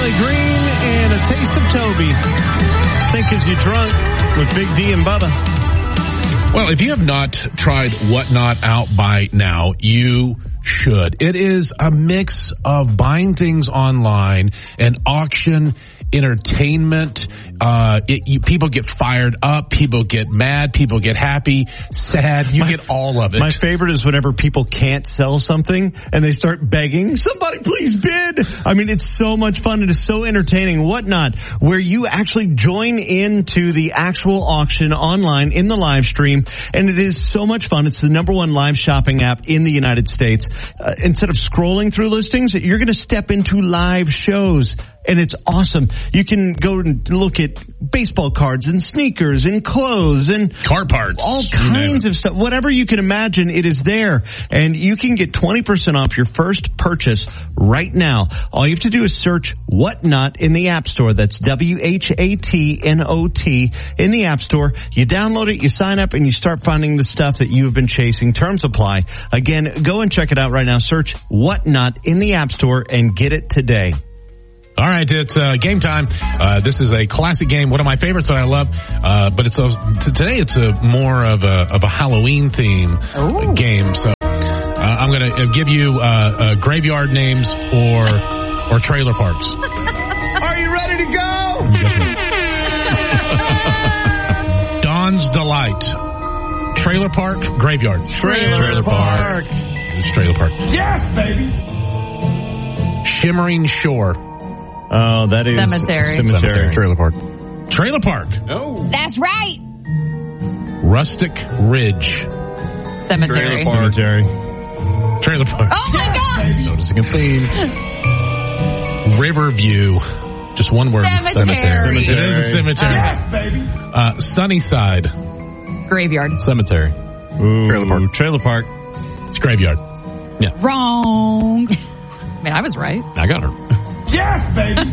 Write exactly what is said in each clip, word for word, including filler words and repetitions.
Riley Green and a taste of Toby. Think as you drunk with Big D and Bubba. Well, if you have not tried Whatnot out by now, you should. It is a mix of buying things online and auction entertainment. Uh, it, you, people get fired up, people get mad, people get happy, sad. You my, get all of it. My favorite is whenever people can't sell something and they start begging, somebody please bid. I mean, it's so much fun. It is so entertaining. Whatnot, where you actually join into the actual auction online in the live stream, and it is so much fun. It's the number one live shopping app in the United States. Uh, instead of scrolling through listings, you're going to step into live shows. And it's awesome. You can go and look at baseball cards and sneakers and clothes and car parts, all kinds of stuff. Whatever you can imagine, it is there. And you can get twenty percent off your first purchase right now. All you have to do is search Whatnot in the App Store. That's W H A T N O T in the App Store. You download it, you sign up, and you start finding the stuff that you've been chasing. Terms apply. Again, go and check it out right now. Search Whatnot in the App Store and get it today. All right, it's uh, game time. Uh, this is a classic game, one of my favorites that I love. Uh, but it's a, today it's a more of a of a Halloween theme Ooh. game. So uh, I'm going to give you uh, uh, graveyard names or or trailer parks. Are you ready to go? Dawn's Delight, trailer park, graveyard. Trailer, trailer park. park. It's trailer park. Yes, baby. Shimmering Shore. Oh, that is cemetery. cemetery. Cemetery. Trailer park. Trailer park. Oh. That's right. Rustic Ridge. Cemetery. Trailer park. Cemetery. Trailer park. Oh my gosh. Noticing a theme. Riverview. Just one word. Cemetery. Cemetery. It is a cemetery. Yes, baby. Uh, Sunnyside. Graveyard. Cemetery. Ooh, trailer park. Trailer park. It's graveyard. Yeah. Wrong. I mean, I was right. I got her. Yes, baby.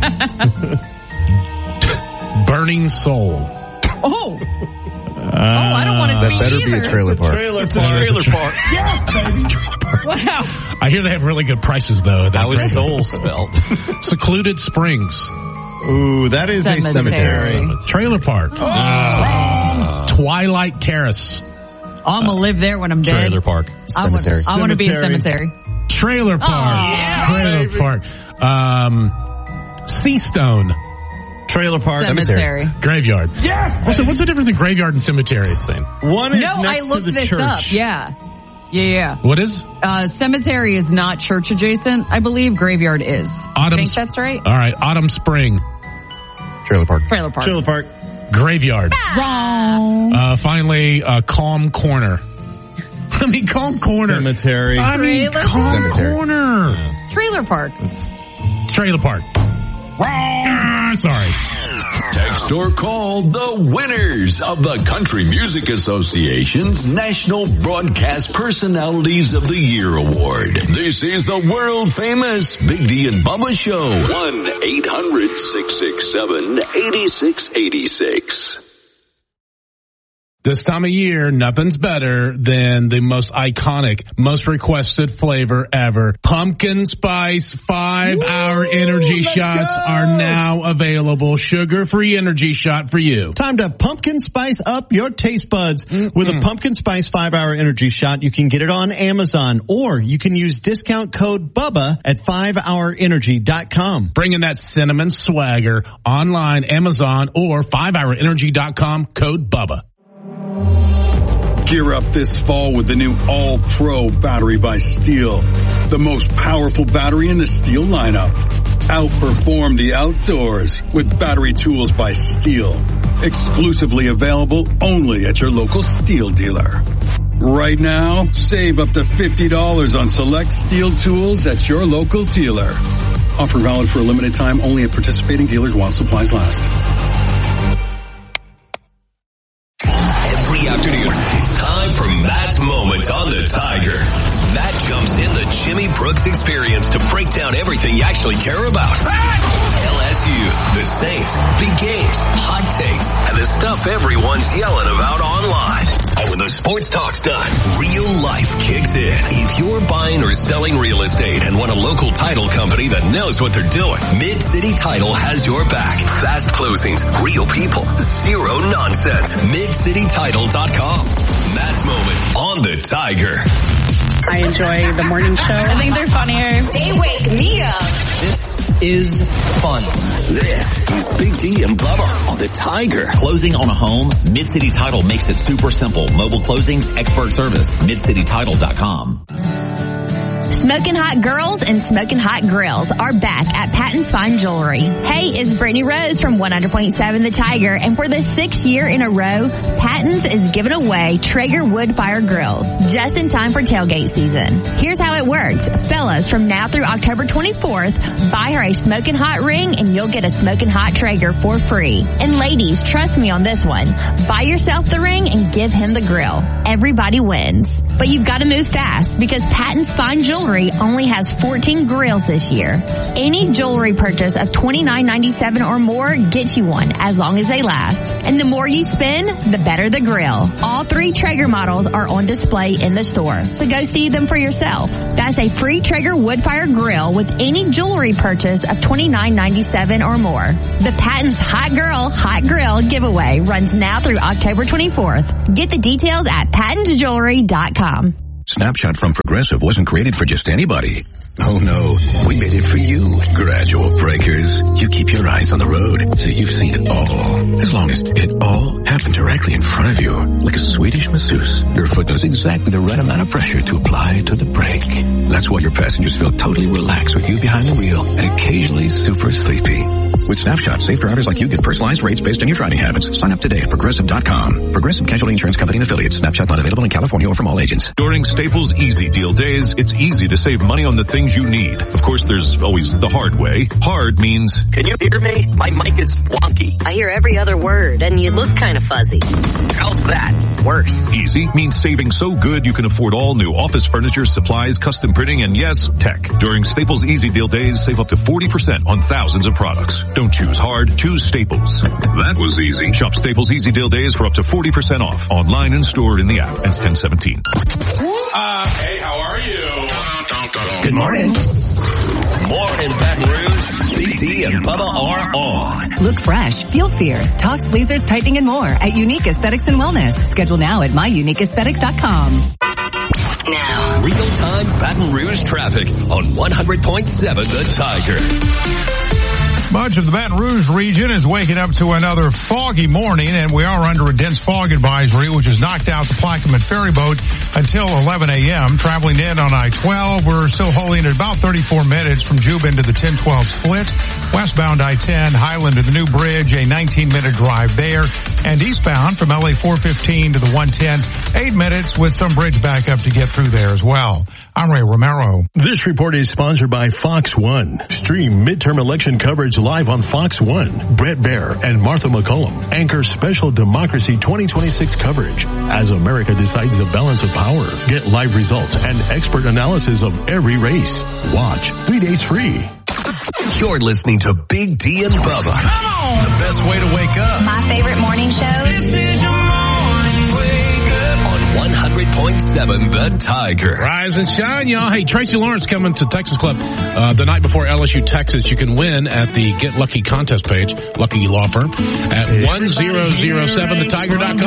Burning Soul. Oh. Uh, oh, I don't want it to that be better either. be a trailer it's park. A trailer it's park. A trailer park. Yes, baby. Trailer park. Wow. I hear they have really good prices, though. That was soul spelled. Secluded Springs. Ooh, that is cemetery. a cemetery. Trailer park. Oh. Uh, Twilight Terrace. Oh, I'm going to live there when I'm dead. Trailer park. Cemetery. I want to be a cemetery. Trailer park. Oh, yeah, trailer baby. park. Um, Seastone. Trailer park. Cemetery. Graveyard. Yes. Also, what's the difference in graveyard and cemetery? It's the same. One is no, next I looked to the this church. up. Yeah. Yeah, yeah. What is? Uh, cemetery is not church adjacent. I believe graveyard is. I think that's right. All right. Autumn Spring. Trailer park. Trailer park. Trailer park. Graveyard. Wrong. Uh, finally, uh, Calm Corner. I mean, Calm Corner. Cemetery. I mean, Trailer Calm Cemetery. Corner. Trailer park. Trailer park. Wrong. Sorry. Text or call the winners of the Country Music Association's National Broadcast Personalities of the Year Award. This is the world famous Big D and Bubba Show. one eight hundred six six seven eight six eight six. This time of year, nothing's better than the most iconic, most requested flavor ever. Pumpkin Spice five-hour energy shots go. are now available. Sugar-free energy shot for you. Time to pumpkin spice up your taste buds. Mm-hmm. With a pumpkin spice five-hour energy shot, you can get it on Amazon, or you can use discount code BUBBA at five hour energy dot com. Bringing that cinnamon swagger online, Amazon, or five hour energy dot com, code BUBBA. Gear up this fall with the new All-Pro battery by Steel. The most powerful battery in the Steel lineup. Outperform the outdoors with battery tools by Steel. Exclusively available only at your local Steel dealer. Right now, save up to fifty dollars on select Steel tools at your local dealer. Offer valid for a limited time only at participating dealers while supplies last. Every afternoon, it's time for Matt's Moments on the Tiger. Matt jumps in the Jimmy Brooks experience to break down everything you actually care about. L S U, the Saints, big games, hot takes, and the stuff everyone's yelling about online. And with the sports Insurance talk's done, real life kicks in. If you're buying or selling real estate and want a local title company that knows what they're doing, Mid-City Title has your back. Fast closings, real people, zero nonsense. mid city title dot com. Matt's Moment on the Tiger. I enjoy the morning show. I think they're funnier. They wake me up. This is fun. This is Big D and Bubba on the Tiger. Closing on a home, Mid-City Title makes it super simple. Mobile closings, expert service, mid city title dot com. Smoking Hot Girls and Smoking Hot Grills are back at Patton's Fine Jewelry. Hey, it's Brittany Rose from one hundred point seven The Tiger, and for the sixth year in a row, Patton's is giving away Traeger wood fire grills just in time for tailgate season. Here's how it works. Fellas, from now through October twenty-fourth, buy her a Smoking Hot ring and you'll get a Smoking Hot Traeger for free. And ladies, trust me on this one. Buy yourself the ring and give him the grill. Everybody wins. But you've got to move fast because Patton's Fine Jewelry only has fourteen grills this year. Any jewelry purchase of twenty-nine ninety-seven or more gets you one as long as they last. And the more you spend, the better the grill. All three Traeger models are on display in the store, so go see them for yourself. That's a free Traeger wood fire grill with any jewelry purchase of twenty-nine ninety-seven or more. The Patton's Hot Girl Hot Grill giveaway runs now through October twenty-fourth. Get the details at pattons jewelry dot com. Snapshot from Progressive wasn't created for just anybody. Oh no, we made it for you. Gradual breakers. You keep your eyes on the road, so you've seen it all. As long as it all happened directly in front of you, like a Swedish masseuse, your foot knows exactly the right amount of pressure to apply to the brake. That's why your passengers feel totally relaxed with you behind the wheel and occasionally super sleepy. With Snapshot, safe drivers like you get personalized rates based on your driving habits. Sign up today at Progressive dot com. Progressive Casualty Insurance Company and Affiliates. Snapshot not available in California or from all agents. During Staples Easy Deal Days, it's easy to save money on the things you need. Of course, there's always the hard way. Hard means... Can you hear me? My mic is wonky. I hear every other word, and you look kind of fuzzy. How's that? Worse. Easy means saving so good you can afford all new office furniture, supplies, custom printing, and yes, tech. During Staples Easy Deal Days, save up to forty percent on thousands of products. Don't choose hard, choose Staples. That was easy. Shop Staples Easy Deal Days for up to forty percent off. Online and stored in the app. Ends ten seventeen. Uh, hey, how are you? Good morning. Morning, Baton Rouge. B T and Bubba are on. Look fresh, feel fierce, talks, lasers, tightening, and more at Unique Aesthetics and Wellness. Schedule now at my unique aesthetics dot com. Now, real-time Baton Rouge traffic on one hundred point seven The Tiger. Much of the Baton Rouge region is waking up to another foggy morning, and we are under a dense fog advisory, which has knocked out the Plaquemine ferry boat until eleven a.m. Traveling in on I twelve, we're still holding at about thirty-four minutes from Juba into the ten twelve split. Westbound I ten, Highland to the new bridge, a nineteen-minute drive there. And eastbound from L A four fifteen to the one ten, eight minutes with some bridge backup to get through there as well. I'm Ray Romero. This report is sponsored by Fox One. Stream midterm election coverage live on Fox One. Brett Baer and Martha McCollum anchor special Democracy twenty twenty-six coverage as America decides the balance of power. Get live results and expert analysis of every race. Watch three days free. You're listening to Big D and Bubba. Come on! The best way to wake up. My favorite morning show. This is your morning wake up on one hundred point seven The Tiger. Rise and shine, y'all. Hey, Tracy Lawrence coming to Texas Club uh, the night before L S U Texas. You can win at the Get Lucky contest page, Lucky Law Firm, at one zero zero seven the tiger dot com.